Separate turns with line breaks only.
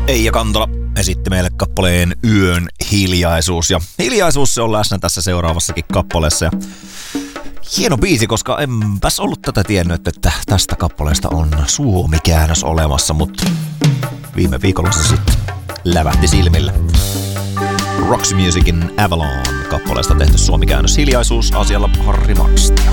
Eija Kantola esitti meille kappaleen Yön hiljaisuus. Ja hiljaisuus se on läsnä tässä seuraavassakin kappaleessa. Ja hieno biisi, koska enpäs ollut tätä tiennyt, että tästä kappaleesta on suomikäännös olemassa, mutta viime viikolla se sitten lävähti silmille. Roxy Musicin Avalon kappaleesta tehty suomikäännös hiljaisuus asialla Harri Makstia.